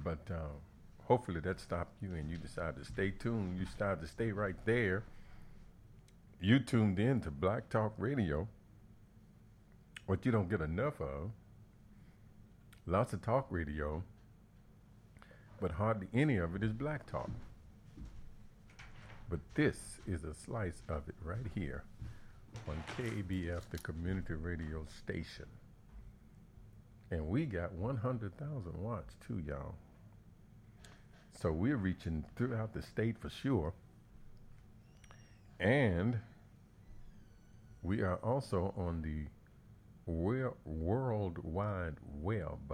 But hopefully that stopped you and you decided to stay tuned. You started to stay right there. You tuned in to Black Talk Radio, what you don't get enough of. Lots of talk radio, but hardly any of it is black talk. But this is a slice of it right here on KABF, the community radio station. And we got 100,000 watts too, y'all. So we're reaching throughout the state for sure. And we are also on the World Wide Web,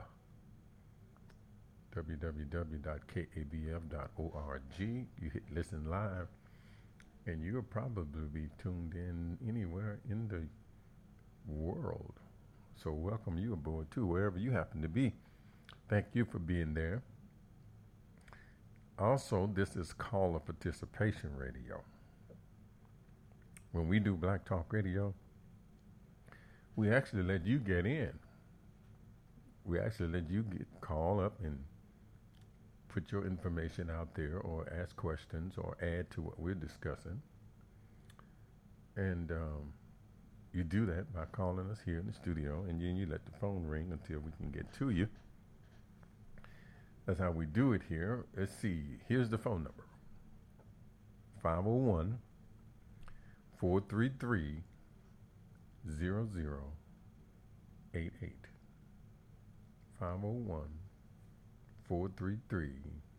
www.kabf.org. You hit listen live, and you'll probably be tuned in anywhere in the world. So welcome you aboard too, wherever you happen to be. Thank you for being there. Also, this is caller participation radio. When we do Black Talk Radio, we actually let you get in. We actually let you call up and put your information out there or ask questions or add to what we're discussing. And you do that by calling us here in the studio, and then you let the phone ring until we can get to you. That's how we do it here. Let's see. Here's the phone number. 501 433 0088. 501 433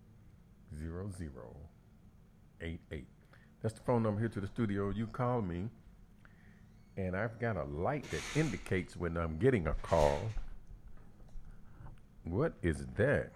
0088. That's the phone number here to the studio. You call me, and I've got a light that indicates when I'm getting a call. What is that?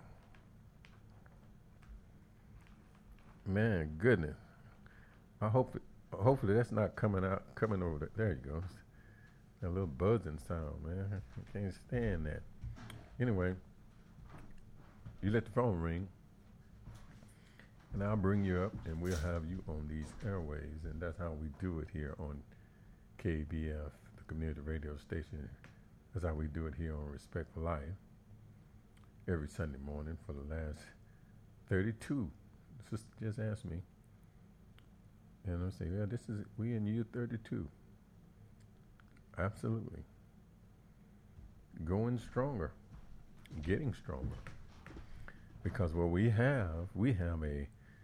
Man, goodness. Hopefully that's not coming over there. There you go. A little buzzing sound, man. I can't stand that. Anyway, you let the phone ring, and I'll bring you up, and we'll have you on these airways, and that's how we do it here on KBF, the community radio station. That's how we do it here on Respect for Life every Sunday morning for the last 32. The sister just asked me, and I say, yeah, we in year 32. Absolutely. Going stronger, getting stronger. Because what we have a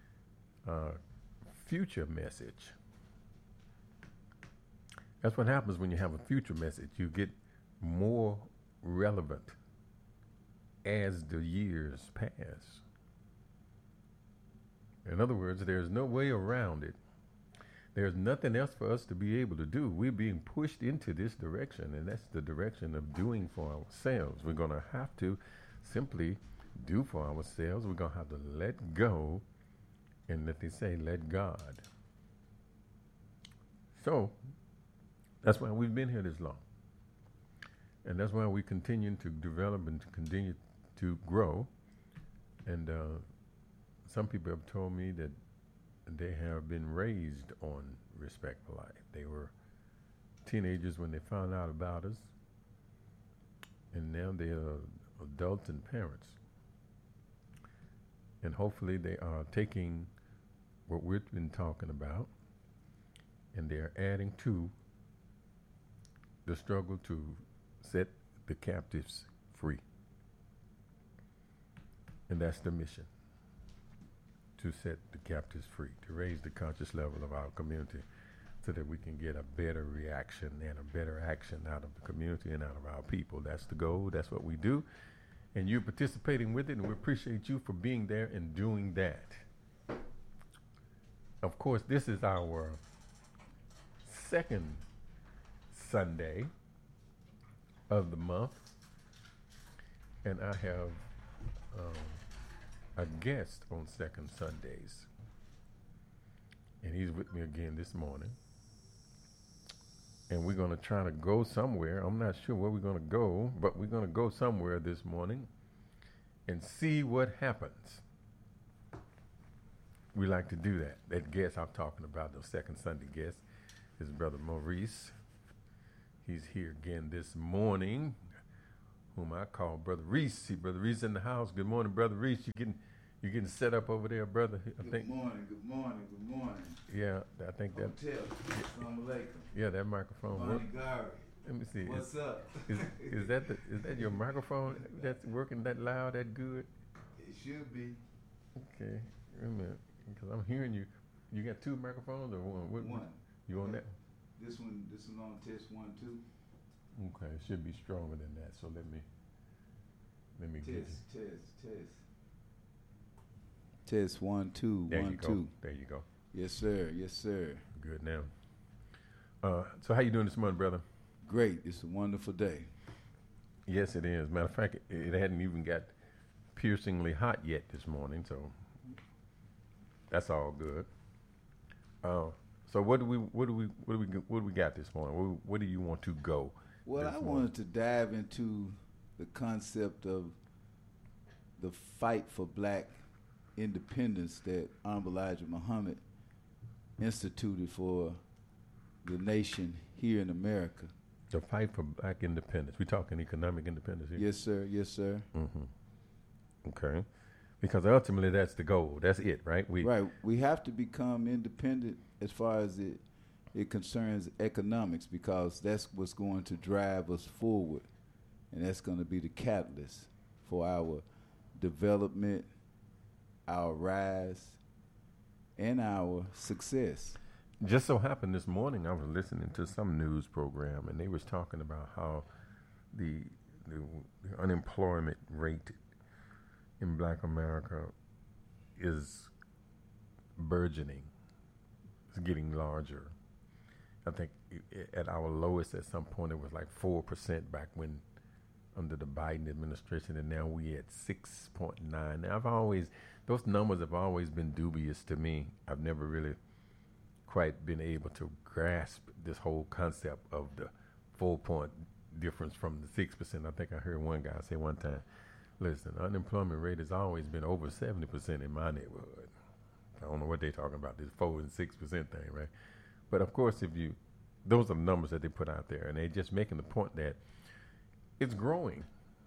future message. That's what happens when you have a future message. You get more relevant as the years pass. In other words, there's no way around it. There's nothing else for us to be able to do. We're being pushed into this direction, and that's the direction of doing for ourselves. We're going to have to simply do for ourselves. We're going to have to let go and let God. So that's why we've been here this long. And that's why we continue to develop and to continue to grow. And some people have told me that they have been raised on Respect for Life. They were teenagers when they found out about us, and now they are adults and parents. And hopefully they are taking what we've been talking about, and they're adding to the struggle to set the captives free. And that's the mission. To set the captives free, to raise the conscious level of our community so that we can get a better reaction and a better action out of the community and out of our people. That's the goal. That's what we do. And you're participating with it, and we appreciate you for being there and doing that. Of course, this is our second Sunday of the month, and I have a guest on second Sundays, and he's with me again this morning, and we're going to try to go somewhere. I'm not sure where we're going to go, but we're going to go somewhere this morning and see what happens. We like to do that. That guest I'm talking about, the second Sunday guest, is Brother Maurice. He's here again this morning. whom I call Brother Reese. See, Brother Reese in the house. Good morning, Brother Reese. You getting set up over there, brother? Good morning. Yeah, I think that. Assalamu alaikum. Yeah, that microphone. Morning, Gary. Let me see. What's up? Is that your microphone that's working that loud, that good? It should be. Okay, wait a minute, because I'm hearing you. You got two microphones or one? One. You on that? This one on test 1, 2. Okay, it should be stronger than that. So let me get you. Test 1, 2. There 1, you go. 2. There you go. Yes, sir. Good now. So how you doing this morning, brother? Great. It's a wonderful day. Yes, it is. Matter of fact, it hadn't even got piercingly hot yet this morning, so that's all good. So what do we got this morning? Where do you want to go? Well, I wanted to dive into the concept of the fight for black independence that Honorable Elijah Muhammad instituted for the nation here in America. The fight for black independence. We talking economic independence here? Yes, sir. Mm-hmm. Okay. Because ultimately that's the goal. That's it, right? We have to become independent as far as it concerns economics, because that's what's going to drive us forward, and that's going to be the catalyst for our development, our rise, and our success. Just so happened this morning I was listening to some news program, and they was talking about how the unemployment rate in black America is burgeoning. It's getting larger. I think at our lowest at some point it was like 4% back when under the Biden administration, and now we at 6.9. Now those numbers have always been dubious to me. I've never really quite been able to grasp this whole concept of the 4-point difference from the 6%. I think I heard one guy say one time, listen, unemployment rate has always been over 70% in my neighborhood. I don't know what they're talking about, this 4 and 6% thing, right? But of course, those are the numbers that they put out there, and they're just making the point that it's growing,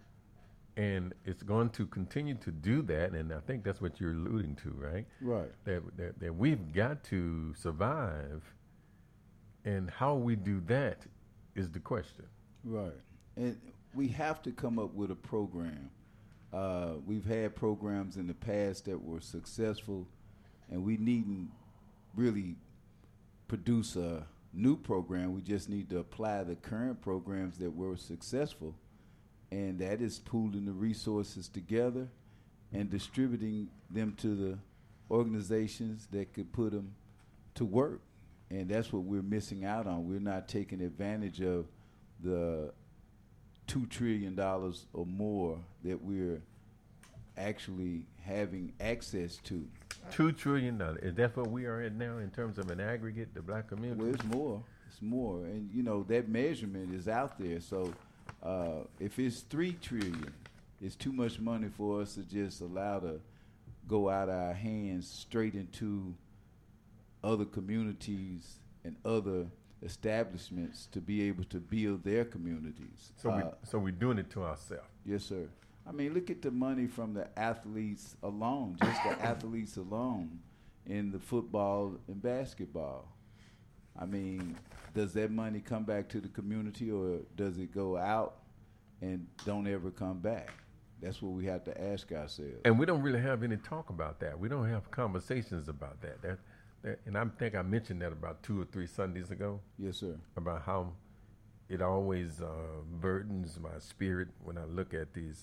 and it's going to continue to do that. And I think that's what you're alluding to, right? Right. That we've got to survive, and how we do that is the question. Right. And we have to come up with a program. We've had programs in the past that were successful, and we needn't really produce a new program. We just need to apply the current programs that were successful, and that is pooling the resources together and distributing them to the organizations that could put them to work. And that's what we're missing out on. We're not taking advantage of the $2 trillion or more that we're actually having access to. $2 trillion. Is that what we are at now in terms of an aggregate, the black community? Well, it's more. And, that measurement is out there. So if it's $3 trillion, it's too much money for us to just allow to go out of our hands straight into other communities and other establishments to be able to build their communities. So we're doing it to ourselves. Yes, sir. I mean, look at the money from the athletes alone, just the athletes alone in the football and basketball. I mean, does that money come back to the community, or does it go out and don't ever come back? That's what we have to ask ourselves. And we don't really have any talk about that. We don't have conversations about that. And I think I mentioned that about 2 or 3 Sundays ago. Yes, sir. About how it always burdens my spirit when I look at these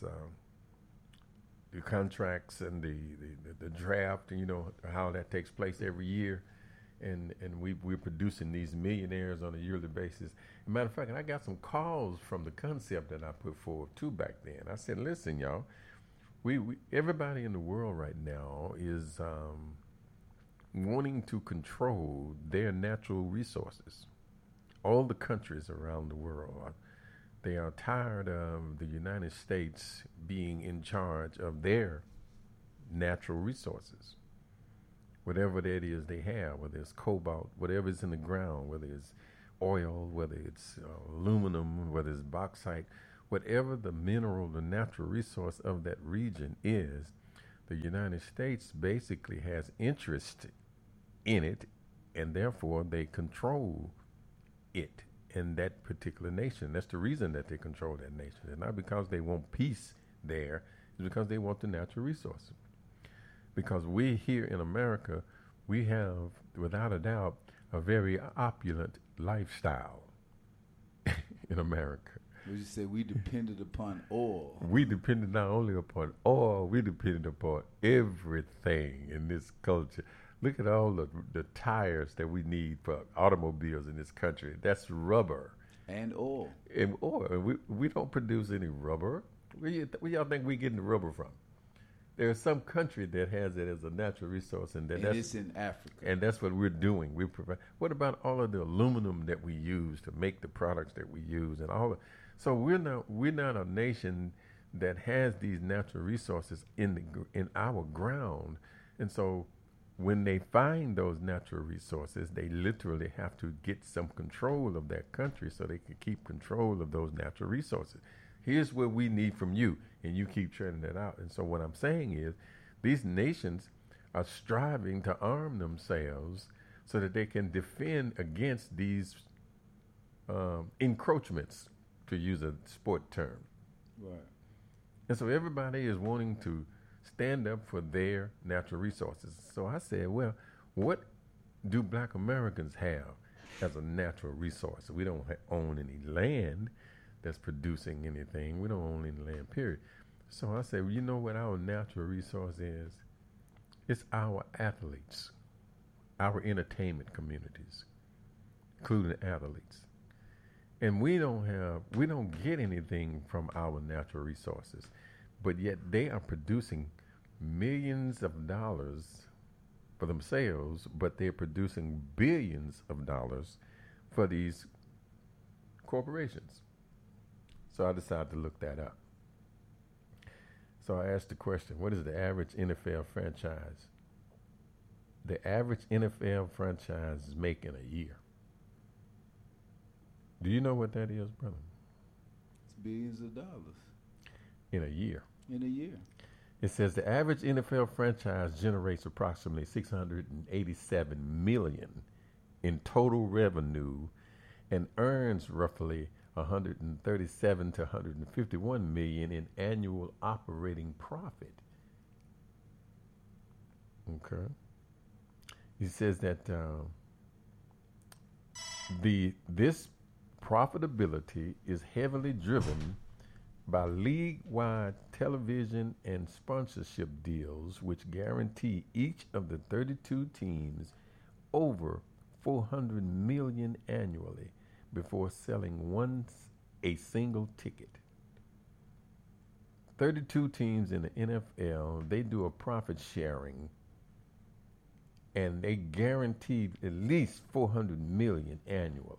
the contracts and the draft, and how that takes place every year, and we're producing these millionaires on a yearly basis. As a matter of fact, I got some calls from the concept that I put forward too back then. I said, listen, y'all, we everybody in the world right now is wanting to control their natural resources. All the countries around the world, they are tired of the United States being in charge of their natural resources. Whatever that is they have, whether it's cobalt, whatever is in the ground, whether it's oil, whether it's aluminum, whether it's bauxite, whatever the mineral, the natural resource of that region is, the United States basically has interest in it, and therefore they control it in that particular nation. That's the reason that they control that nation. And not because they want peace there, it's because they want the natural resources. Because we here in America, we have, without a doubt, a very opulent lifestyle in America. Would you say we depended upon oil? We depended not only upon oil, we depended upon everything in this culture. Look at all the tires that we need for automobiles in this country. That's rubber. And oil. And oil. And we don't produce any rubber. Where y'all think we getting the rubber from? There's some country that has it as a natural resource, and it's in Africa. And that's what we're doing. We provide. What about all of the aluminum that we use to make the products that we use, and all of, so we're not a nation that has these natural resources in our ground, and so when they find those natural resources, they literally have to get some control of that country so they can keep control of those natural resources. Here's what we need from you, and you keep turning that out. And so what I'm saying is these nations are striving to arm themselves so that they can defend against these encroachments, to use a sport term. Right. And so everybody is wanting to stand up for their natural resources. So I said, well, what do Black Americans have as a natural resource? We don't own any land that's producing anything. We don't own any land, period. So I said, well, you know what our natural resource is? It's our athletes, our entertainment communities, including athletes. And we don't get anything from our natural resources, but yet they are producing millions of dollars for themselves, but they're producing billions of dollars for these corporations. So I decided to look that up. So I asked the question, what is the average NFL franchise? The average NFL franchise is making a year. Do you know what that is, brother? It's billions of dollars. In a year. In a year. It says the average NFL franchise generates approximately $687 million in total revenue and earns roughly $137 to $151 million in annual operating profit. Okay. He says that this profitability is heavily driven by league-wide television and sponsorship deals, which guarantee each of the 32 teams over $400 million annually before selling a single ticket. 32 teams in the NFL, they do a profit sharing, and they guarantee at least $400 million annually.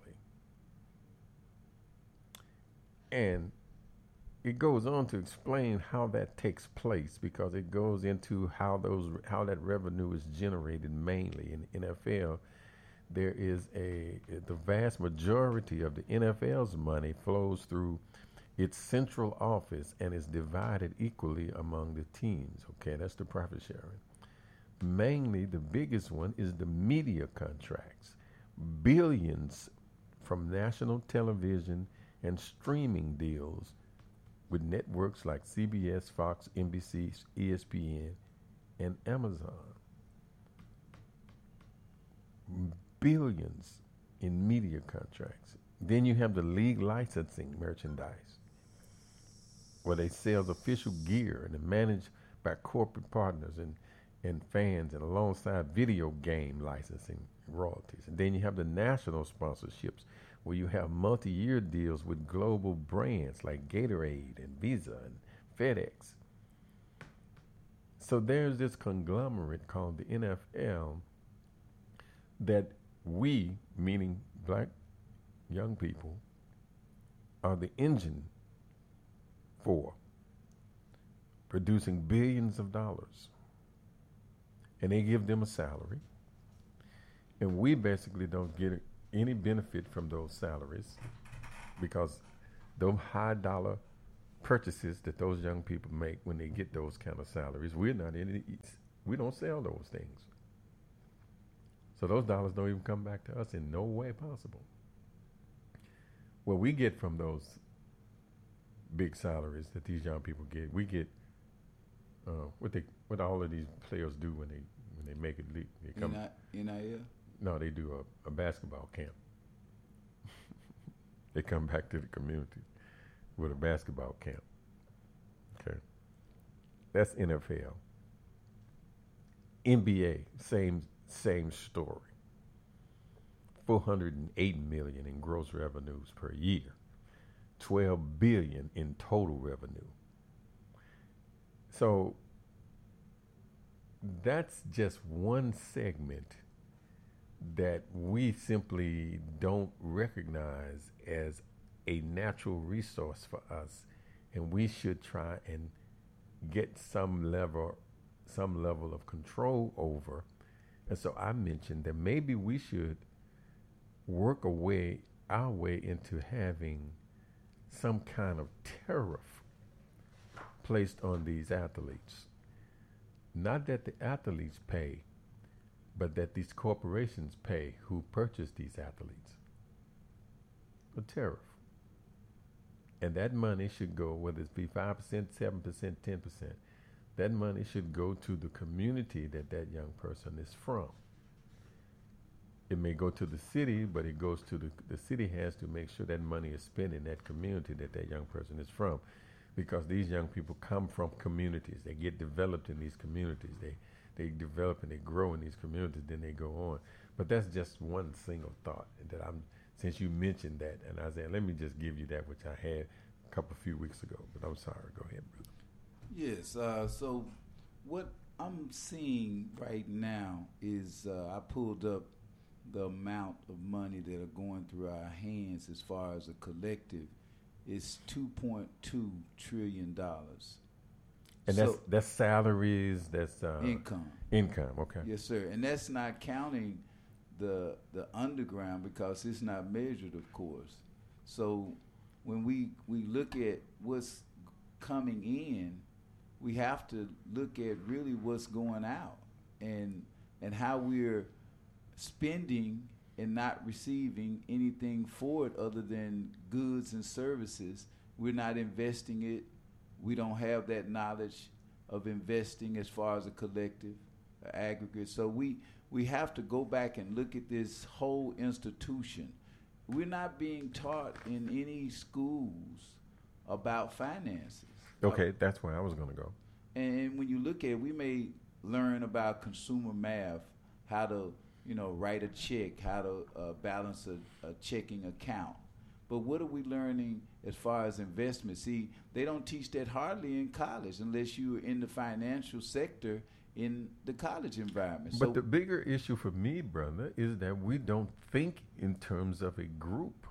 And it goes on to explain how that takes place, because it goes into how that revenue is generated mainly in the NFL. There is the vast majority of the NFL's money flows through its central office and is divided equally among the teams. Okay, that's the profit sharing. Mainly, the biggest one is the media contracts. Billions from national television and streaming deals with networks like CBS, Fox, NBC, ESPN, and Amazon. Billions in media contracts. Then you have the league licensing merchandise, where they sell official gear and are managed by corporate partners and fans, and alongside video game licensing royalties. And then you have the national sponsorships, where you have multi-year deals with global brands like Gatorade and Visa and FedEx. So there's this conglomerate called the NFL that we, meaning Black young people, are the engine for producing billions of dollars. And they give them a salary. And we basically don't get any benefit from those salaries, because those high dollar purchases that those young people make when they get those kind of salaries. We're not in it. We don't sell those things. So those dollars don't even come back to us in no way possible. What we get from those big salaries that these young people get, we get what all of these players do when they make it leap. They come, NIL? No, they do a basketball camp. They come back to the community with a basketball camp. Okay. That's NFL. NBA, same story. $408 million in gross revenues per year. $12 billion in total revenue. So that's just one segment that we simply don't recognize as a natural resource for us, and we should try and get some level of control over. And so I mentioned that maybe we should work our way into having some kind of tariff placed on these athletes. Not that the athletes pay, but that these corporations pay who purchase these athletes. A tariff. And that money should go, whether it be 5%, 7%, 10%, that money should go to the community that young person is from. It may go to the city, but it goes to the city has to make sure that money is spent in that community that young person is from, because these young people come from communities. They get developed in these communities. They develop and they grow in these communities, then they go on. But that's just one single thought that since you mentioned that, and I said, let me just give you that, which I had a few weeks ago, but I'm sorry, go ahead, brother. Yes, so what I'm seeing right now is I pulled up the amount of money that are going through our hands as far as a collective. It's $2.2 trillion. And so that's salaries, that's income. Income, okay. Yes, sir. And that's not counting the underground, because it's not measured, of course. So when we look at what's coming in, we have to look at really what's going out and how we're spending and not receiving anything for it other than goods and services. We're not investing it. We don't have that knowledge of investing as far as a collective, aggregate. So we have to go back and look at this whole institution. We're not being taught in any schools about finances. Okay, that's where I was going to go. And when you look at it, we may learn about consumer math, how to, write a check, how to balance a checking account. But what are we learning as far as investment? See, they don't teach that hardly in college unless you're in the financial sector in the college environment. But the bigger issue for me, brother, is that we don't think in terms of a group.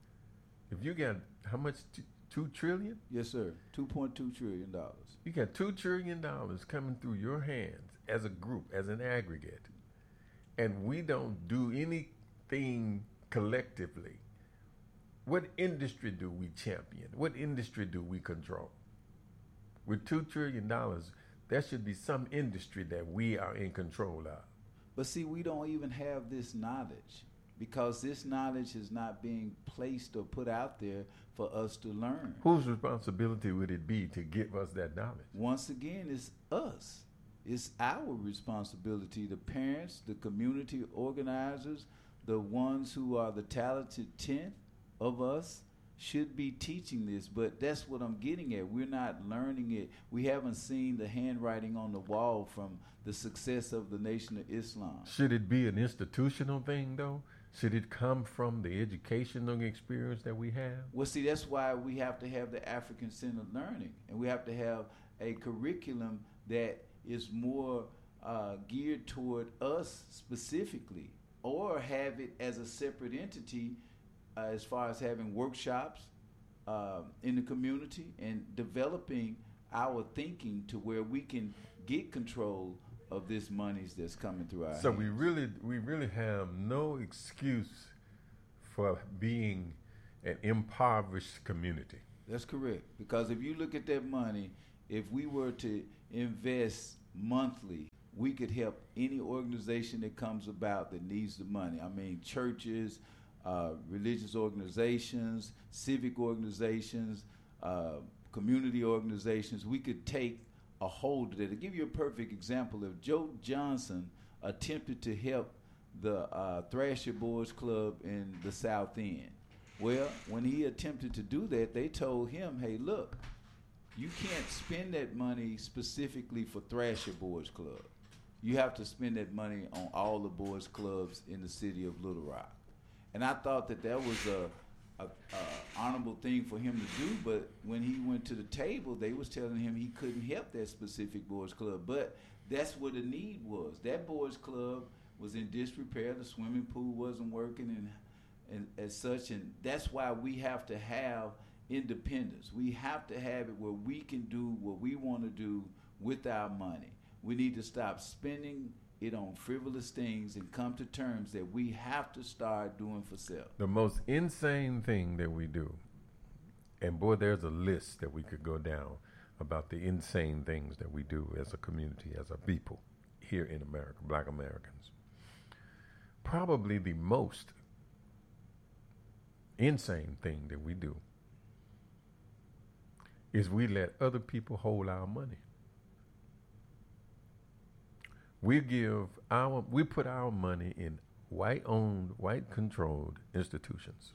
If you got how much? $2 trillion? Yes, sir. $2.2 trillion. You got $2 trillion coming through your hands as a group, as an aggregate, and we don't do anything collectively. What industry do we champion? What industry do we control? With $2 trillion, there should be some industry that we are in control of. But see, we don't even have this knowledge, because this knowledge is not being placed or put out there for us to learn. Whose responsibility would it be to give us that knowledge? Once again, it's us. It's our responsibility, the parents, the community organizers, the ones who are the talented 10th of us should be teaching this. But that's what I'm getting at. We're not learning it. We haven't seen the handwriting on the wall from the success of the Nation of Islam. Should it be an institutional thing, though? Should it come from the educational experience that we have? Well, see, that's why we have to have the African-centered learning, and we have to have a curriculum that is more geared toward us specifically, or have it as a separate entity as far as having workshops in the community and developing our thinking to where we can get control of this monies that's coming through our hands. So we really have no excuse for being an impoverished community. That's correct. Because if you look at that money, if we were to invest monthly, we could help any organization that comes about that needs the money. I mean, churches, religious organizations, civic organizations, community organizations. We could take a hold of that. To give you a perfect example, if Joe Johnson attempted to help the Thrasher Boys Club in the South End, well, when he attempted to do that, they told him, hey, look, you can't spend that money specifically for Thrasher Boys Club. You have to spend that money on all the boys clubs in the city of Little Rock. And I thought that was a honorable thing for him to do, but when he went to the table, they was telling him he couldn't help that specific boys club. But that's what the need was. That boys club was in disrepair. The swimming pool wasn't working and as such, and that's why we have to have independence. We have to have it where we can do what we want to do with our money. We need to stop spending it on frivolous things and come to terms that we have to start doing for self. The most insane thing that we do, and boy, there's a list that we could go down about the insane things that we do as a community, as a people here in America, Black Americans. Probably the most insane thing that we do is we let other people hold our money. We put our money in white-owned, white-controlled institutions.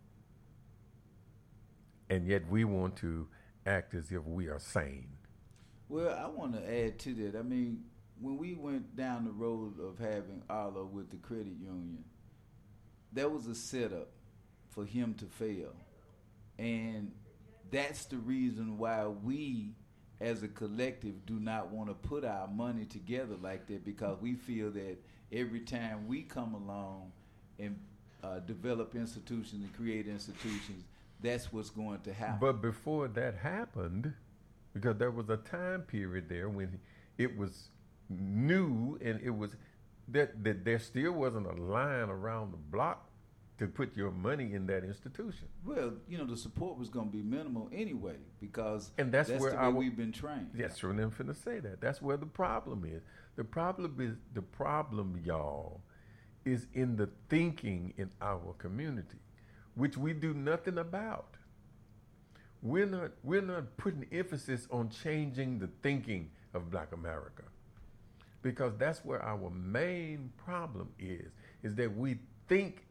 And yet we want to act as if we are sane. Well, I want to add to that. I mean, when we went down the road of having Arlo with the credit union, there was a setup for him to fail. And that's the reason why we as a collective do not want to put our money together like that, because we feel that every time we come along and develop institutions and create institutions, that's what's going to happen. But before that happened, because there was a time period there when it was new and it was that there still wasn't a line around the block to put your money in that institution. Well, the support was going to be minimal anyway, because and that's where the way we've been trained. Yes, I'm finna say that. That's where the problem is. The problem, y'all, is in the thinking in our community, which we do nothing about. We're not putting emphasis on changing the thinking of Black America, because that's where our main problem is that we think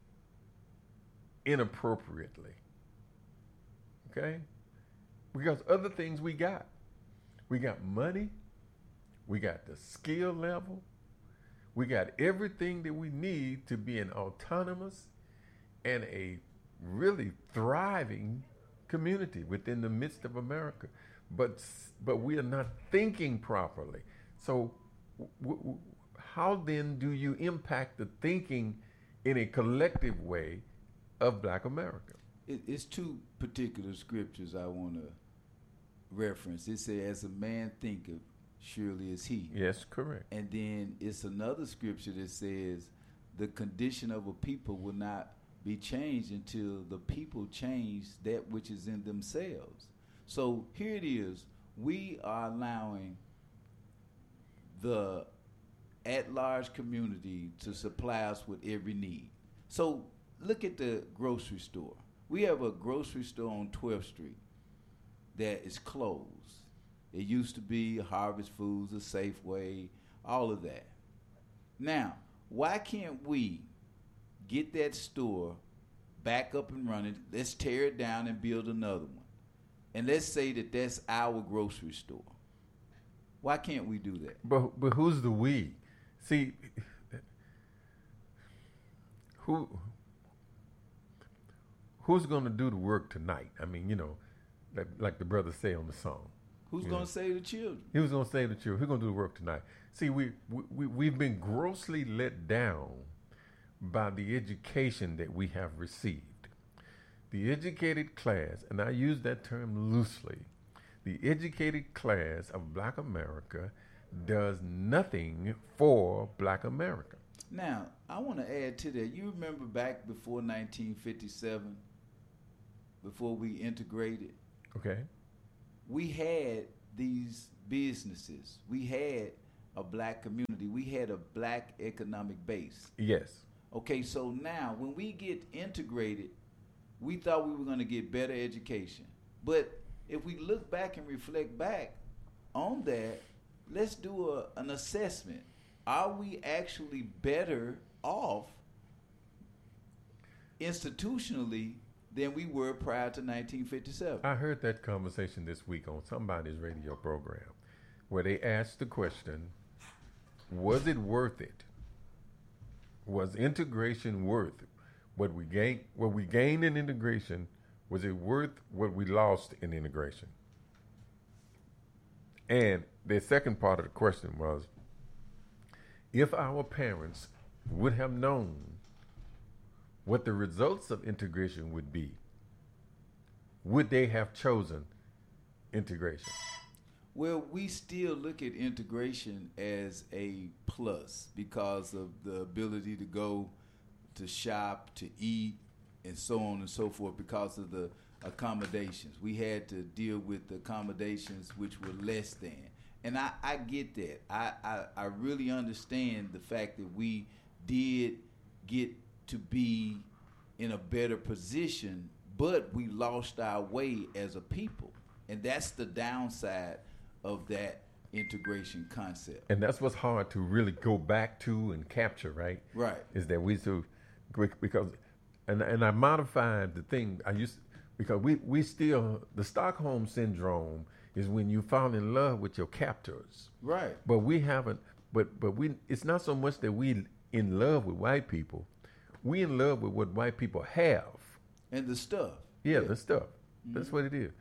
inappropriately. Okay? Because other things we got money, we got the skill level, we got everything that we need to be an autonomous and a really thriving community within the midst of America. But we are not thinking properly. So how then do you impact the thinking in a collective way of Black America? It's two particular scriptures I want to reference. It says, as a man thinketh, surely is he. Yes, correct. And then it's another scripture that says, the condition of a people will not be changed until the people change that which is in themselves. So here it is. We are allowing the at-large community to supply us with every need. So look at the grocery store. We have a grocery store on 12th Street that is closed. It used to be Harvest Foods, a Safeway, all of that. Now, why can't we get that store back up and running? Let's tear it down and build another one. And let's say that that's our grocery store. Why can't we do that? But who's the we? See, who's going to do the work tonight? I mean, like the brothers say on the song. Who's going to save the children? He was going to save the children. Who's going to do the work tonight? See, we've been grossly let down by the education that we have received. The educated class, and I use that term loosely, the educated class of Black America does nothing for Black America. Now, I want to add to that. You remember back before 1957, before we integrated? Okay. We had these businesses. We had a black community. We had a black economic base. Yes. Okay, so now when we get integrated, we thought we were going to get better education. But if we look back and reflect back on that, let's do an assessment. Are we actually better off institutionally than we were prior to 1957? I heard that conversation this week on somebody's radio program where they asked the question, was it worth it? Was integration worth what we gained? What we gained in integration, was it worth what we lost in integration? And the second part of the question was, if our parents would have known what the results of integration would be, would they have chosen integration? Well, we still look at integration as a plus because of the ability to go to shop, to eat, and so on and so forth because of the accommodations. We had to deal with the accommodations which were less than. And I get that. I really understand the fact that we did get to be in a better position, but we lost our way as a people. And that's the downside of that integration concept. And that's what's hard to really go back to and capture, right? Right. Is that we so because and I modified the thing I used because we still the Stockholm syndrome is when you fall in love with your captors. Right. But we haven't but we it's not so much that we in love with white people. We in love with what white people have. And the stuff. Yeah, the stuff. Mm-hmm. That's what it is.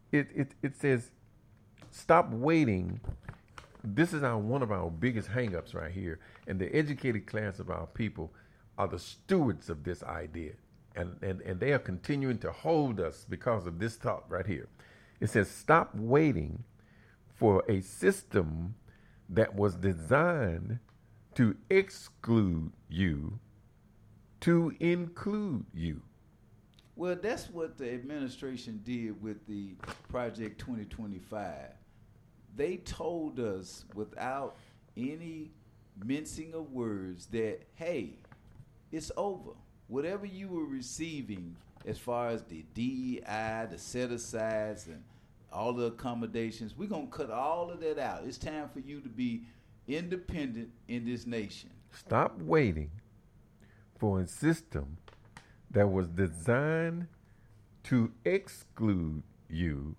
It says stop waiting. This is one of our biggest hangups right here. And the educated class of our people are the stewards of this idea. And they are continuing to hold us because of this thought right here. It says stop waiting for a system that was designed to exclude you to include you. Well, that's what the administration did with the Project 2025. They told us without any mincing of words that, hey, it's over. Whatever you were receiving as far as the DEI, the set-asides, and all the accommodations, we're going to cut all of that out. It's time for you to be independent in this nation. Stop waiting for a system that was designed to exclude you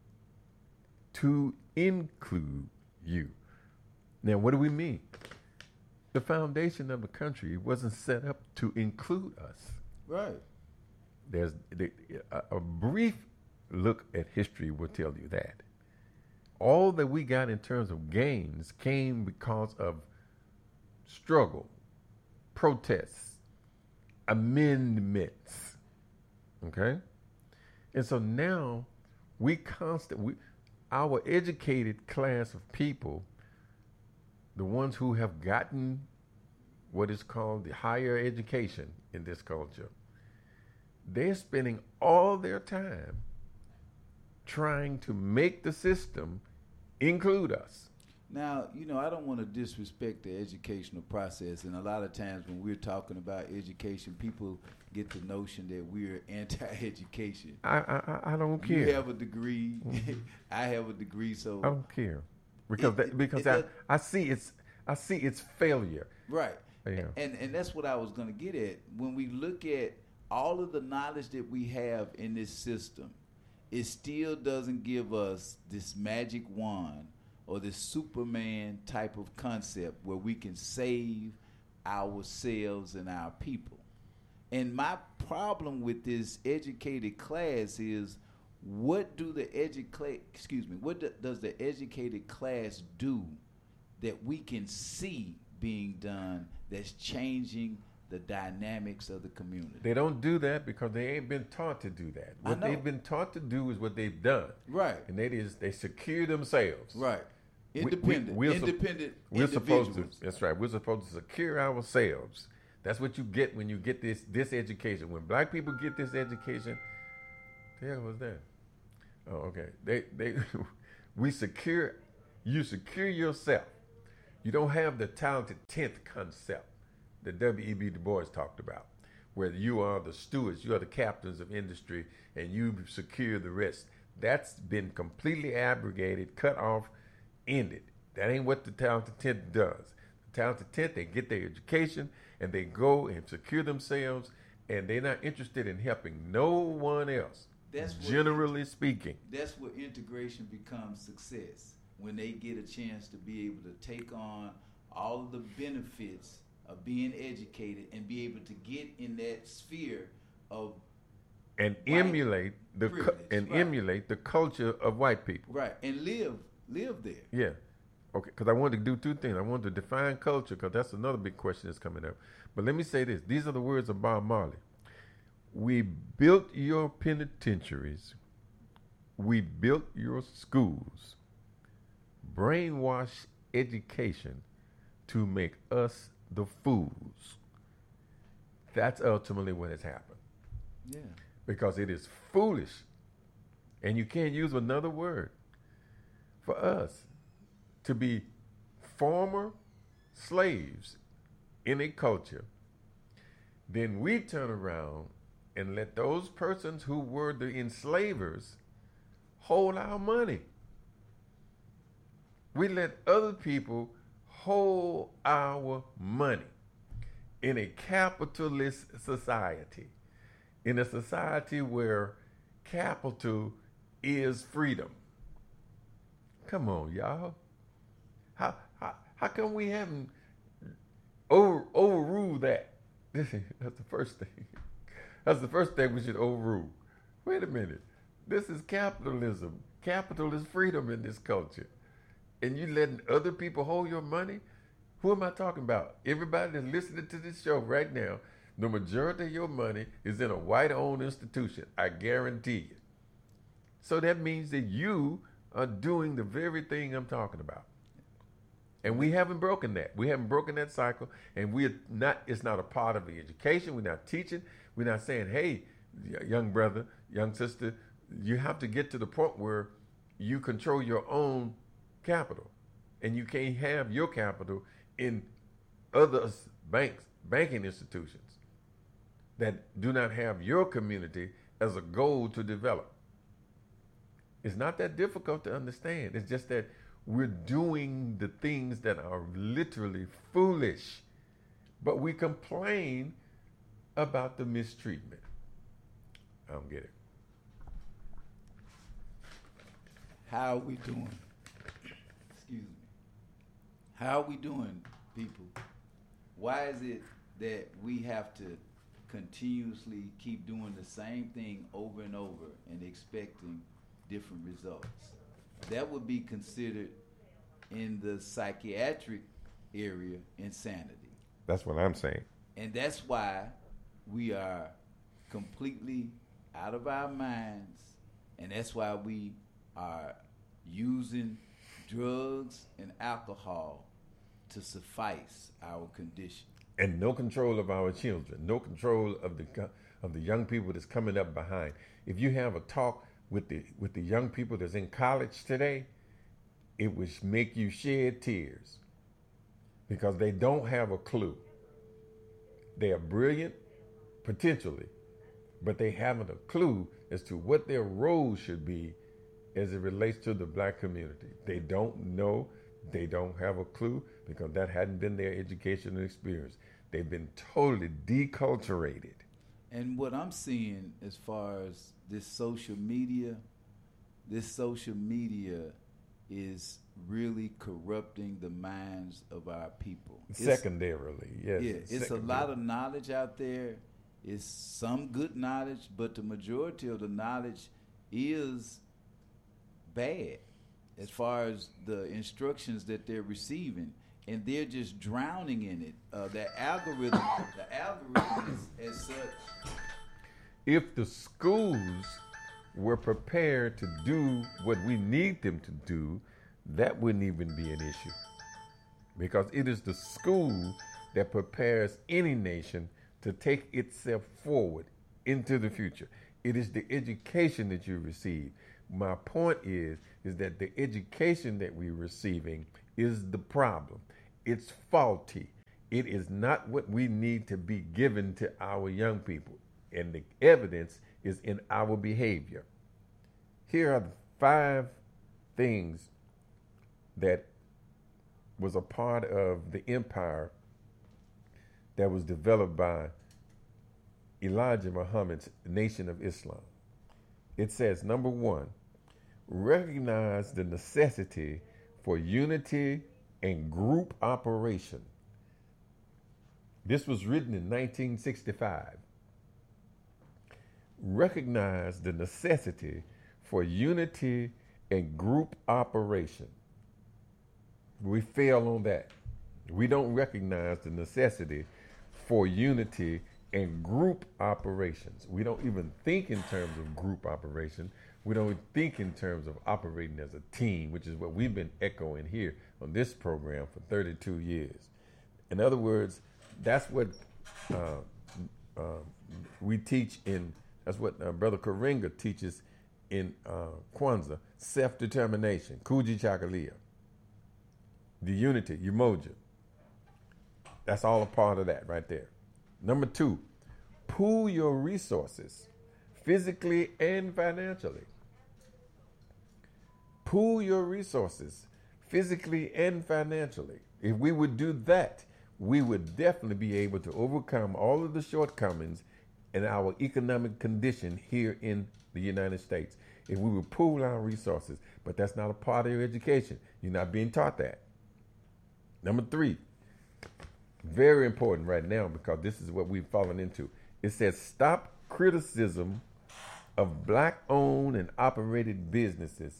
to include you. Now, what do we mean? The foundation of the country wasn't set up to include us. Right. There's a brief look at history will tell you that. All that we got in terms of gains came because of struggle, protests, amendments. Okay? And so now our educated class of people, the ones who have gotten what is called the higher education in this culture, they're spending all their time trying to make the system include us. Now, I don't want to disrespect the educational process, and a lot of times when we're talking about education, people get the notion that we're anti-education. I don't care. You have a degree, I have a degree, so I don't care because I see its failure. Right. Yeah. And that's what I was going to get at. When we look at all of the knowledge that we have in this system, it still doesn't give us this magic wand or this Superman type of concept where we can save ourselves and our people. And my problem with this educated class is, what does the educated class do that we can see being done that's changing the dynamics of the community? They don't do that because they ain't been taught to do that. What they've been taught to do is what they've done. Right. And that is they secure themselves. Right. Independent. We're individuals. supposed to. That's right. We're supposed to secure ourselves. That's what you get when you get this education. When black people get this education, the hell was that? Oh, okay. We secure, you secure yourself. You don't have the talented 10th concept that W.E.B. Du Bois talked about, where you are the stewards, you are the captains of industry, and you secure the rest. That's been completely abrogated, cut off, ended. That ain't what the talented 10th does. The talented 10th, they get their education, and they go and secure themselves, and they're not interested in helping no one else. Generally speaking. That's where integration becomes success, when they get a chance to be able to take on all of the benefits of being educated and be able to get in that sphere of and emulate the culture of white people. Right, and live there. Yeah. Okay, because I wanted to do two things. I wanted to define culture, because that's another big question that's coming up. But let me say this. These are the words of Bob Marley. We built your penitentiaries. We built your schools. Brainwash education to make us the fools. That's ultimately what has happened. Yeah. Because it is foolish. And you can't use another word for us to be former slaves in a culture. Then we turn around and let those persons who were the enslavers hold our money. We let other people hold our money in a capitalist society, in a society where capital is freedom. Come on, y'all. How come we haven't overruled that? That's the first thing. That's the first thing we should overrule. Wait a minute. This is capitalism. Capital is freedom in this culture. And you letting other people hold your money? Who am I talking about? Everybody that's listening to this show right now, the majority of your money is in a white-owned institution. I guarantee you. So that means that you are doing the very thing I'm talking about. And we haven't broken that. We haven't broken that cycle. And it's not a part of the education. We're not teaching. We're not saying, hey, young brother, young sister, you have to get to the point where you control your own capital. And you can't have your capital in other banking institutions that do not have your community as a goal to develop. It's not that difficult to understand. It's just that we're doing the things that are literally foolish, but we complain about the mistreatment. I don't get it. How are we doing? Excuse me. How are we doing, people? Why is it that we have to continuously keep doing the same thing over and over and expecting different results? That would be considered in the psychiatric area insanity. That's what I'm saying. And that's why we are completely out of our minds, and that's why we are using drugs and alcohol to suffice our condition. And no control of our children, no control of the young people that's coming up behind. If you have a talk with the young people that's in college today, it would make you shed tears because they don't have a clue. They are brilliant, potentially, but they haven't a clue as to what their role should be as it relates to the black community. They don't know, they don't have a clue because that hadn't been their educational experience. They've been totally deculturated. And what I'm seeing as far as this social media is really corrupting the minds of our people. Secondarily, yes. Yeah, it's a lot of knowledge out there. It's some good knowledge, but the majority of the knowledge is bad as far as the instructions that they're receiving. And they're just drowning in it. The algorithm is as such. If the schools were prepared to do what we need them to do, that wouldn't even be an issue. Because it is the school that prepares any nation to take itself forward into the future. It is the education that you receive. my point is that the education that we're receiving is the problem. It's faulty. It is not what we need to be given to our young people. And the evidence is in our behavior. Here are the 5 things that was a part of the empire that was developed by Elijah Muhammad's Nation of Islam. It says, number 1, recognize the necessity for unity and group operation. This was written in 1965. Recognize the necessity for unity and group operation. We fail on that. We don't recognize the necessity for unity and group operations. We don't even think in terms of group operation. We don't think in terms of operating as a team, which is what we've been echoing here on this program for 32 years. In other words, that's what we teach that's what Brother Karenga teaches in Kwanzaa, self-determination, Kuji Chakalia, the unity, Umoja. That's all a part of that right there. Number 2, pool your resources, physically and financially. Pool your resources, physically and financially. If we would do that, we would definitely be able to overcome all of the shortcomings in our economic condition here in the United States. If we would pool our resources, but that's not a part of your education. You're not being taught that. Number 3, very important right now because this is what we've fallen into. It says stop criticism of Black-owned and operated businesses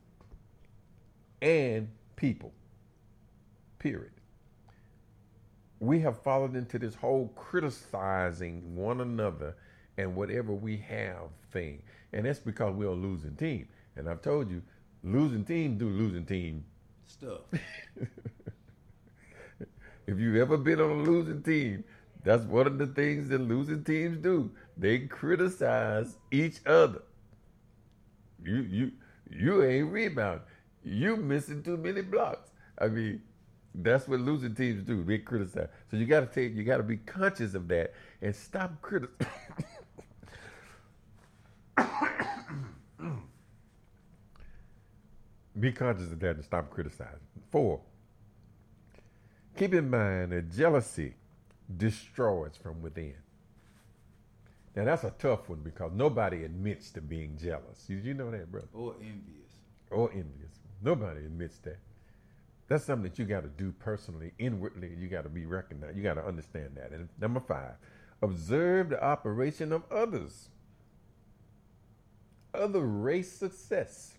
and people, period. We have fallen into this whole criticizing one another and whatever we have thing. And that's because we're a losing team. And I've told you, losing teams do losing team stuff. If you've ever been on a losing team, that's one of the things that losing teams do. They criticize each other. You ain't rebounding. You missing too many blocks. I mean, that's what losing teams do. They criticize. So you got to be conscious of that and stop criticizing. Be conscious of that and stop criticizing. 4, keep in mind that jealousy destroys from within. Now that's a tough one because nobody admits to being jealous. Did you know that, brother? Or envious. Or envious. Nobody admits that. That's something that you got to do personally, inwardly. You got to be recognized. You got to understand that. And number 5, observe the operation of others. Other race success.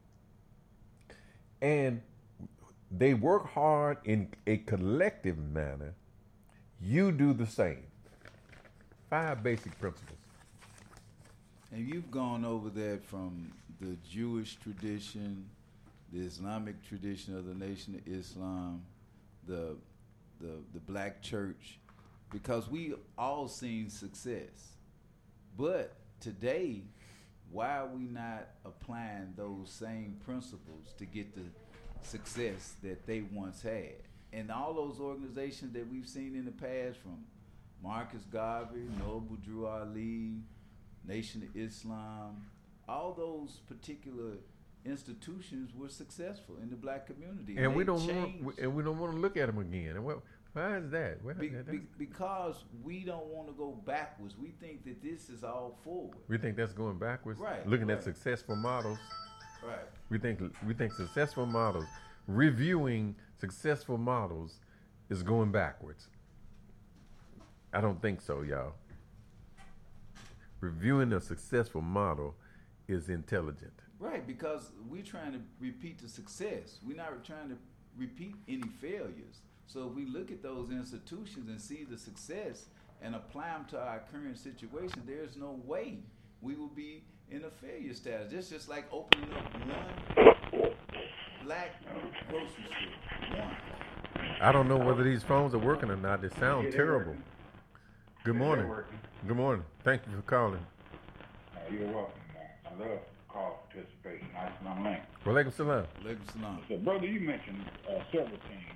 And they work hard in a collective manner. You do the same. 5 basic principles. And you've gone over that from the Jewish tradition, the Islamic tradition of the Nation of Islam, the Black church, because we all seen success. But today, why are we not applying those same principles to get the success that they once had? And all those organizations that we've seen in the past, from Marcus Garvey, Noble Drew Ali, Nation of Islam, all those particular institutions were successful in the Black community. And we don't want to look at them again. And why is that? Because we don't want to go backwards. We think that this is all forward. We think that's going backwards. Right. Looking at successful models. Right. We think successful models, reviewing successful models, is going backwards. I don't think so, y'all. Reviewing a successful model is intelligent. Right, because we're trying to repeat the success. We're not trying to repeat any failures. So if we look at those institutions and see the success and apply them to our current situation, there's no way we will be in a failure status. It's just like opening up one Black grocery store. One. I don't know whether these phones are working or not. They sound terrible. Good morning. Good morning. Thank you for calling. You're welcome. I love. call for participation. Assalamu alaikum. Walaikum salam. Alaikum salam. So, brother, you mentioned several things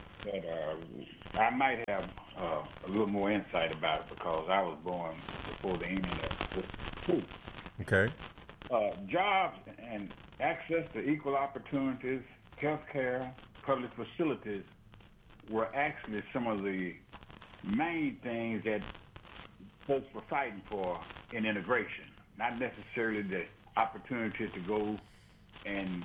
that I might have a little more insight about it because I was born before the internet was true. Okay. Jobs and access to equal opportunities, health care, public facilities were actually some of the main things that folks were fighting for in integration. Not necessarily the opportunity to go and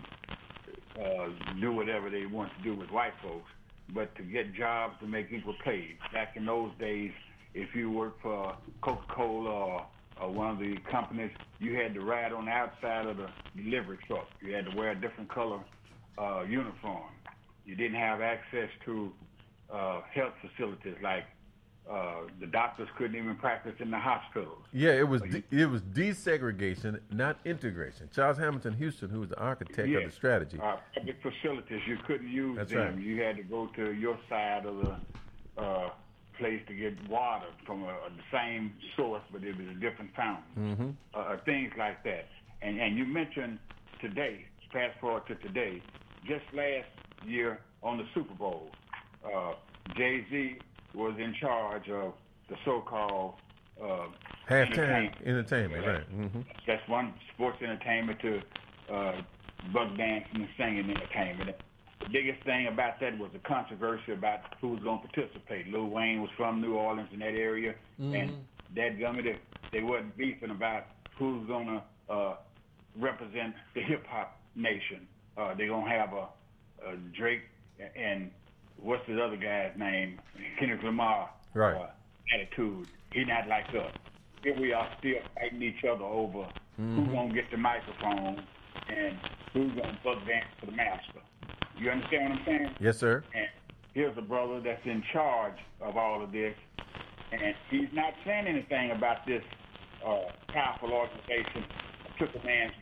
do whatever they want to do with white folks, but to get jobs to make equal pay. Back in those days, if you worked for Coca-Cola or one of the companies, you had to ride on the outside of the delivery truck. You had to wear a different color uniform. You didn't have access to health facilities like the doctors couldn't even practice in the hospitals. Yeah, it was desegregation, not integration. Charles Hamilton Houston, who was the architect of the strategy. Public facilities, you couldn't use That's them. right. You had to go to your side of the place to get water from the same source, but it was a different fountain. Things like that. And you mentioned today, fast forward to today, just last year on the Super Bowl, Jay-Z was in charge of the so-called halftime entertainment, right? That's one sports entertainment to buck dancing and singing entertainment. The biggest thing about that was the controversy about who was going to participate. Lil Wayne was from New Orleans in that area, and dadgummit, they wasn't beefing about who's going to represent the hip-hop nation. They're going to have a Drake and what's the other guy's name? Kendrick Lamar. Right. Attitude. He not like us. Here we are still fighting each other over who's going to get the microphone and who's going to buck dance for the master. You understand what I'm saying? Yes, sir. And here's a brother that's in charge of all of this, and he's not saying anything about this powerful organization that took a man's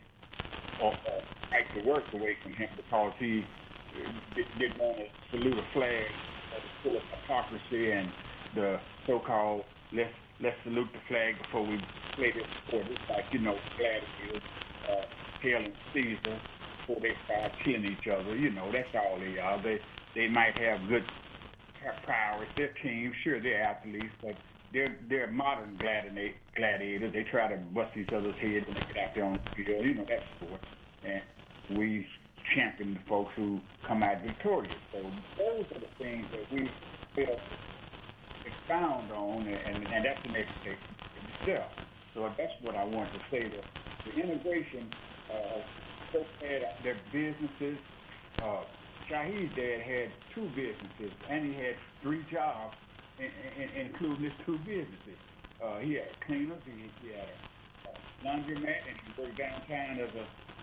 right to work away from him because he didn't want to salute a flag that was full of hypocrisy and the so-called let's salute the flag before we play this sport. It's like, gladiators, hailing Caesar before they start killing each other. That's all they are. They might have good prowess. Their team, sure, they're athletes, but they're modern gladiators. They try to bust each other's heads when they get out there on the field. That's sport. And we champion the folks who come out victorious. So those are the things that we feel expound on, and that's an education in itself. So that's what I want to say. That the integration, folks had their businesses. Shahid's dad had 2 businesses, and he had 3 jobs, including his 2 businesses. He had cleaners, he had a laundromat, and he worked downtown as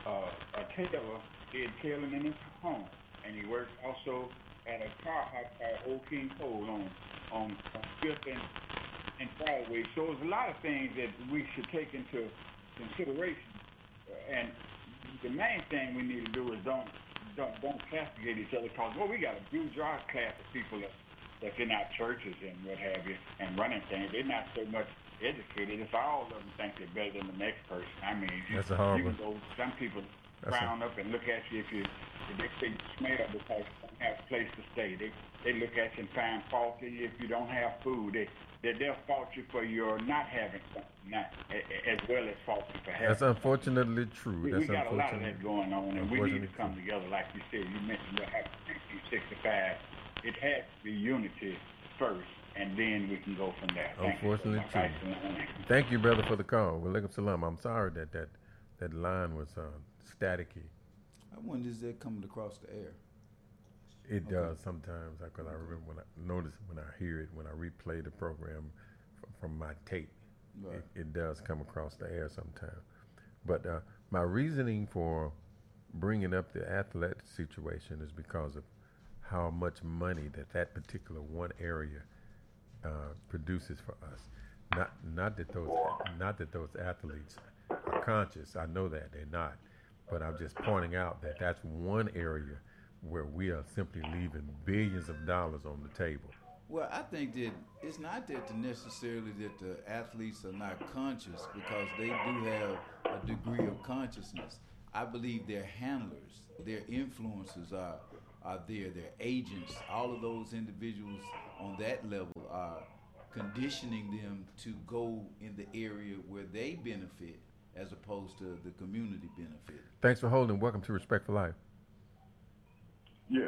a tailor. He had tailoring in his home, and he worked also at a car house called Old King Cole on 5th and Broadway. So there's a lot of things that we should take into consideration. And the main thing we need to do is don't castigate each other because, we got a bourgeois class of people that's in our churches and what have you and running things. They're not so much educated. It's all of them think they're better than the next person. I mean, that's a horrible. You can go, some people frown up and look at you if they say you smell because you don't have a place to stay. They look at you and find fault in you if you don't have food. They'll fault you for your not having something, as well as fault you for having. That's unfortunately true. We got a lot of that going on, and we need to come together. Like you said, you mentioned what happened in 1965. It has to be unity first, and then we can go from there. Unfortunately true. Thank you, brother, for the call. Walaikum salam. I'm sorry that line was staticky. I wonder, is that coming across the air? It does sometimes. Because I remember when I hear it, when I replay the program from my tape, right. it does come across the air sometimes. But my reasoning for bringing up the athletic situation is because of how much money that particular one area produces for us. Not that those athletes are conscious. I know that they're not. But I'm just pointing out that that's one area where we are simply leaving billions of dollars on the table. Well, I think that it's not that necessarily that the athletes are not conscious because they do have a degree of consciousness. I believe their handlers, their influencers are there, their agents. All of those individuals on that level are conditioning them to go in the area where they benefit as opposed to the community benefit. Thanks for holding. Welcome to Respect for Life. Yes.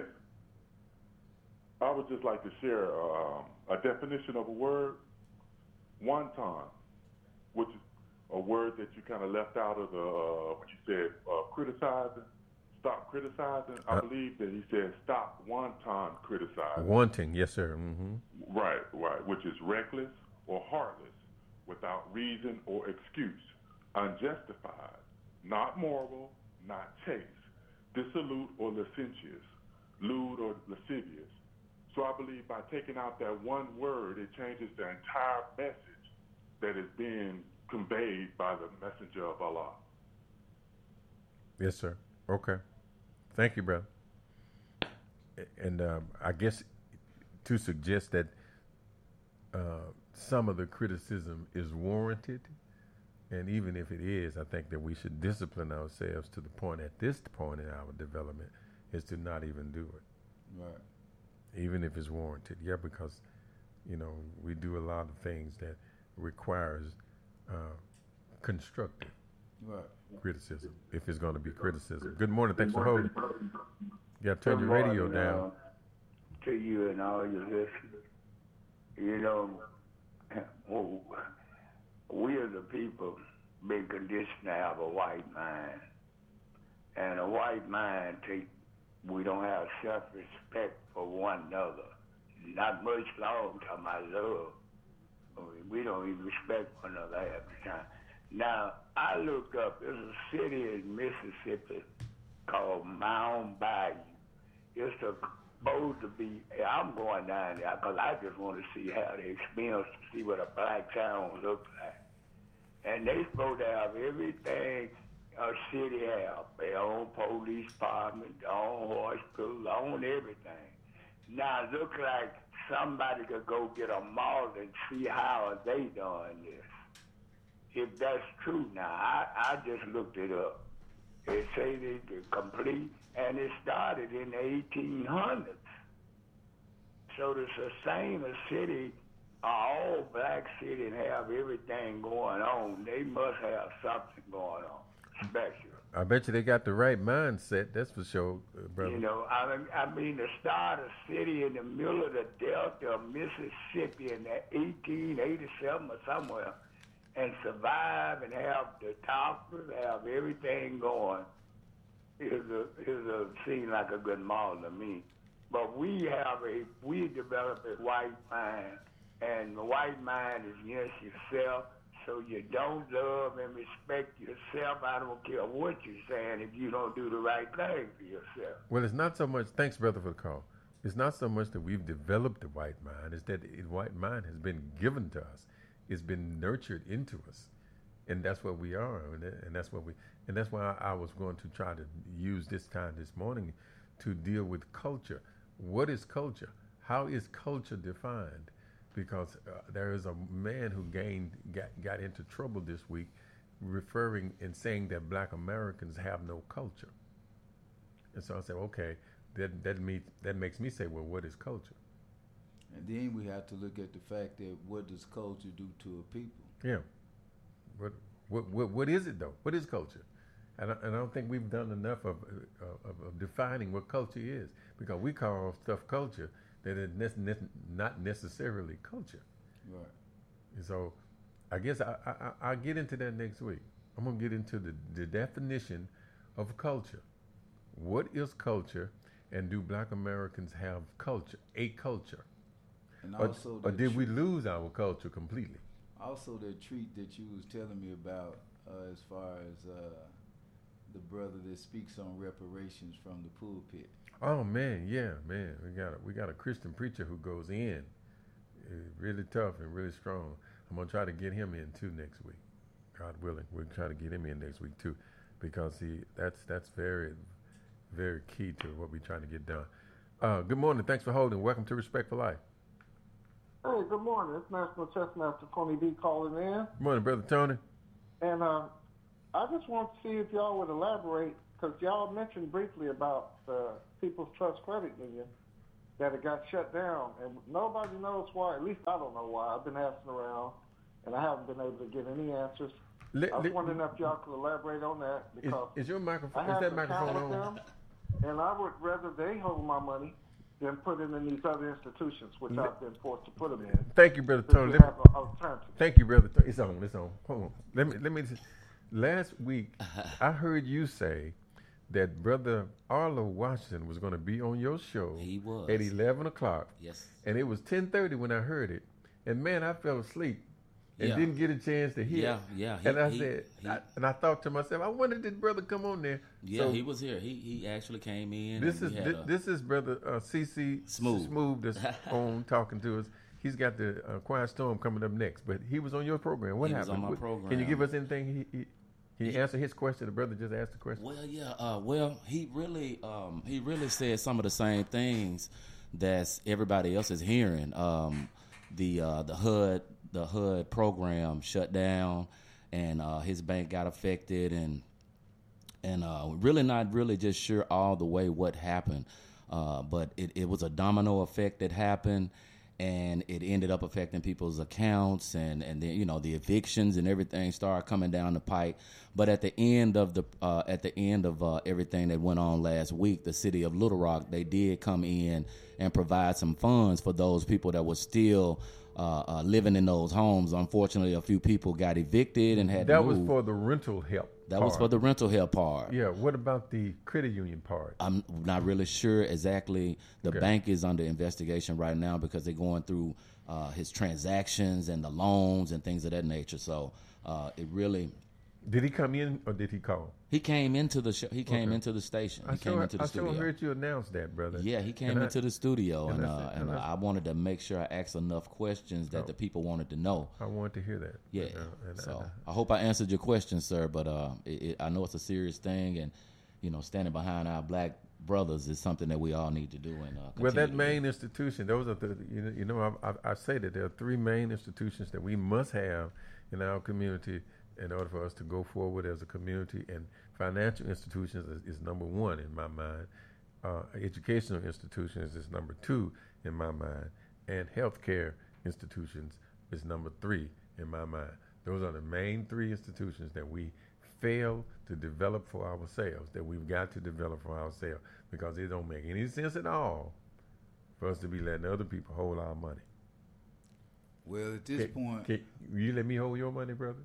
I would just like to share a definition of a word, wonton, which is a word that you kind of left out of the, what you said, criticizing. Stop criticizing. I believe that he said stop wonton criticizing. Wanting, yes, sir. Mm-hmm. Right, which is reckless or heartless, without reason or excuse, unjustified, not moral, not chaste, dissolute or licentious, lewd or lascivious. So I believe by taking out that one word, it changes the entire message that is being conveyed by the messenger of Allah. Yes, sir. Okay. Thank you, brother. And I guess to suggest that some of the criticism is warranted, and even if it is, I think that we should discipline ourselves to the point, at this point in our development, is to not even do it. Right. Even if it's warranted. Yeah, because, we do a lot of things that requires constructive criticism, if it's going to be criticism. Good morning. Thanks for holding. You got to turn your radio down. To you and all your listeners. We as a people been conditioned to have a white mind. And a white mind we don't have self-respect for one another. Not much long talking about love. We don't even respect one another half the time. Now, I looked up, there's a city in Mississippi called Mound Bayou. It's supposed to be, I'm going down there because I just want to see how they experience, to see what a black town looks like. And they supposed to have everything a city have. Their own police department, their own hospital, their own everything. Now, it looks like somebody could go get a model and see how are they doing this. If that's true now, I just looked it up. They say they complete, and it started in the 1800s. So to sustain a city, an all-black city, and have everything going on, they must have something going on special. I bet you they got the right mindset, that's for sure, brother. I mean, to start a city in the middle of the Delta of Mississippi in 1887 or somewhere, and survive and have the doctors, have everything going, seems like a good model to me. But we develop a white mind, and the white mind is against yourself, so you don't love and respect yourself. I don't care what you're saying if you don't do the right thing for yourself. Well, it's not so much, thanks brother for the call, it's not so much that we've developed the white mind, it's that the white mind has been given to us. It's been nurtured into us, and that's what we are, and that's why I was going to try to use this time this morning to deal with culture. What is culture? How is culture defined? Because there is a man who got into trouble this week, referring and saying that Black Americans have no culture, and so I said, okay, that makes me say, well, what is culture? And then we have to look at the fact that what does culture do to a people? Yeah. What is it though? What is culture? And I don't think we've done enough of defining what culture is, because we call stuff culture that is not necessarily culture. Right. And so I guess I'll get into that next week. I'm going to get into the definition of culture. What is culture, and do Black Americans have culture, a culture? And also or did we lose our culture completely? Also, the treat that you was telling me about, as far as the brother that speaks on reparations from the pulpit. Oh man, yeah, man, we got a Christian preacher who goes in, really tough and really strong. I'm gonna try to get him in too next week, God willing. We'll try to get him in next week too, because that's very, very key to what we're trying to get done. Good morning, thanks for holding. Welcome to Respect for Life. Hey, good morning. It's National Chess Master Tony B calling in. Good morning, Brother Tony. And I just want to see if y'all would elaborate, because y'all mentioned briefly about the People's Trust Credit Union, that it got shut down. And nobody knows why. At least I don't know why. I've been asking around, and I haven't been able to get any answers. I was wondering if y'all could elaborate on that. Because is your microphone, I have is that an account microphone with on? them, and I would rather they hold my money than put it in these other institutions, which I've been forced to put them in. Thank you, Brother Tony. Have an alternative. Thank you, Brother Tony. It's on. Hold on. Let me just, last week, I heard you say that Brother Arlo Washington was going to be on your show. He was. At 11 o'clock. Yes. And it was 10:30 when I heard it. And man, I fell asleep and Yeah. didn't get a chance to hear. Yeah. And I thought to myself, I wonder did Brother come on there? Yeah, So he was here. He actually came in. This and is this is Brother CC Smooth. that's on talking to us. He's got the Quiet Storm coming up next, but he was on your program. What He was happened? on my program. Can you give us anything? He answered his question. The brother just asked the question. Well, yeah. He really said some of the same things that everybody else is hearing. The HUD program shut down, and his bank got affected, and really not really just sure all the way what happened. But it was a domino effect that happened, and it ended up affecting people's accounts, and then the evictions and everything started coming down the pike. But at the end of everything that went on last week, the city of Little Rock, they did come in and provide some funds for those people that were still living in those homes. Unfortunately, a few people got evicted and had to move. That was for the rental help. That was for the rental help part. Yeah. What about the credit union part? I'm not really sure exactly. The bank is under investigation right now because they're going through his transactions and the loans and things of that nature. So it really. Did he come in or did he call? He came into the show. He came into the station. He came into the studio. I heard you announce that, brother. Yeah, he came into the studio, and I I wanted to make sure I asked enough questions that the people wanted to know. I wanted to hear that. Yeah. So I hope I answered your question, sir. But I know it's a serious thing, and standing behind our black brothers is something that we all need to do. And well, that main institution, those are the I say that there are three main institutions that we must have in our community in order for us to go forward as a community. And financial institutions is number one in my mind. Educational institutions is number two in my mind. And healthcare institutions is number three in my mind. Those are the main three institutions that we fail to develop for ourselves, that we've got to develop for ourselves, because it don't make any sense at all for us to be letting other people hold our money. Well, at this point... Will you let me hold your money, brother?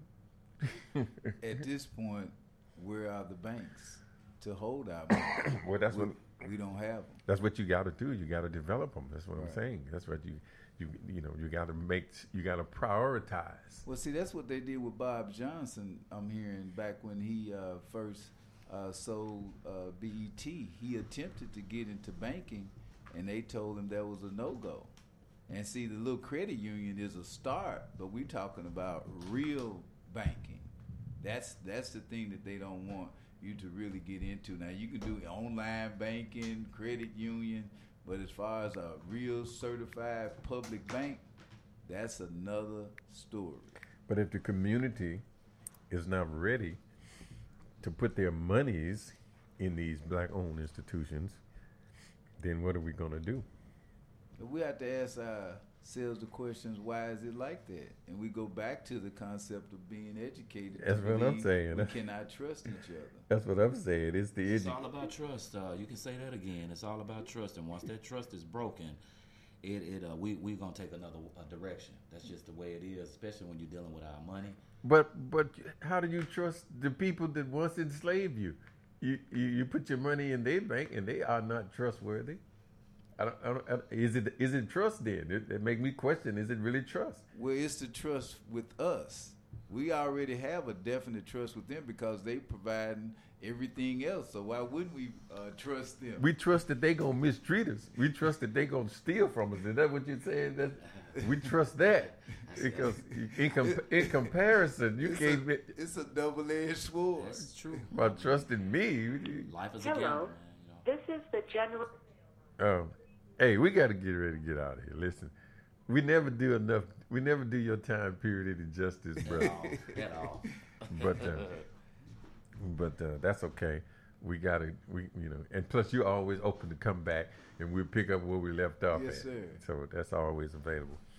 At this point, where are the banks to hold our money? Well, that's what we don't have them. That's what you got to do. You got to develop them. That's what I'm saying. That's what you got to make. You got to prioritize. Well, see, that's what they did with Bob Johnson. I'm hearing back when he first sold BET. He attempted to get into banking, and they told him that was a no-go. And see, the little credit union is a start, but we're talking about real banking. That's the thing that they don't want you to really get into. Now, you can do online banking, credit union, but as far as a real certified public bank, that's another story. But if the community is not ready to put their monies in these black-owned institutions, then what are we going to do? We have to ask ourselves the questions, why is it like that? And we go back to the concept of being educated. That's what I'm saying. We cannot trust each other. That's what I'm saying. It's all about trust. You can say that again. It's all about trust. And once that trust is broken, we're going to take another direction. That's just the way it is, especially when you're dealing with our money. But how do you trust the people that once enslaved you? You put your money in their bank and they are not trustworthy. Is it trust then? It make me question, is it really trust? Well, it's the trust with us. We already have a definite trust with them because they providing everything else. So why wouldn't we trust them? We trust that they gonna mistreat us. We trust that they gonna steal from us. Is that what you're saying? That we trust that because in comparison, you can't. It's a double-edged sword. That's true. By trusting me, life is a game. Hello, this is the general. Hey, we got to get ready to get out of here. Listen, We never do enough. We never do your time period any justice, brother. At all. But that's okay. We and plus you're always open to come back, and we'll pick up where we left off Yes, at. sir. So that's always available.